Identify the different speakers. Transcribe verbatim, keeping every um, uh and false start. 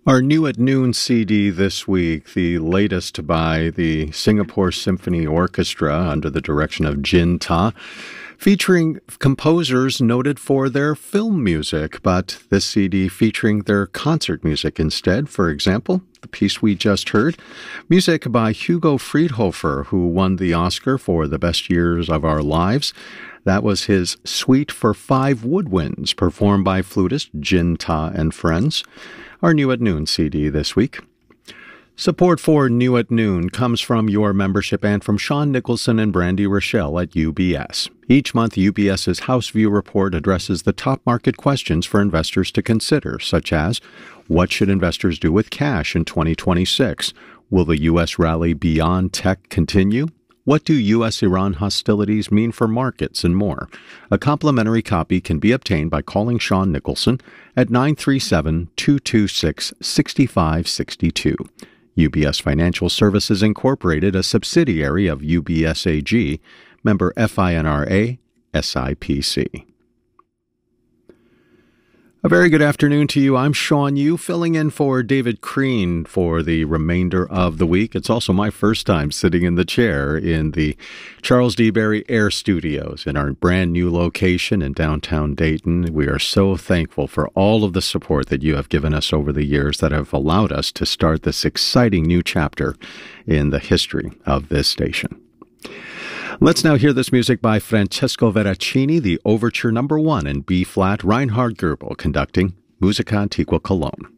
Speaker 1: Our New at Noon C D this week, the latest by the Singapore Symphony Orchestra under the direction of Jin Ta, featuring composers noted for their film music, but this C D featuring their concert music instead. For example, the piece we just heard, music by Hugo Friedhofer, who won the Oscar for The Best Years of Our Lives. That was his Suite for Five Woodwinds, performed by flutist Jin Ta and friends. Our New at Noon C D this week. Support for New at Noon comes from your membership and from Sean Nicholson and Brandy Rochelle at U B S. Each month, UBS's House View Report addresses the top market questions for investors to consider, such as, what should investors do with cash in twenty twenty-six? Will the U S rally beyond tech continue? What do U S Iran hostilities mean for markets, and more? A complimentary copy can be obtained by calling Sean Nicholson at nine three seven, two two six, six five six two. U B S Financial Services Incorporated, a subsidiary of U B S A G, member FINRA, S I P C. A very good afternoon to you. I'm Sean Yu, filling in for David Crean for the remainder of the week. It's also my first time sitting in the chair in the Charles D. Berry Air Studios in our brand new location in downtown Dayton. We are so thankful for all of the support that you have given us over the years that have allowed us to start this exciting new chapter in the history of this station. Let's now hear this music by Francesco Veracini, the Overture Number One in B-flat, Reinhard Goebel conducting Musica Antiqua Cologne.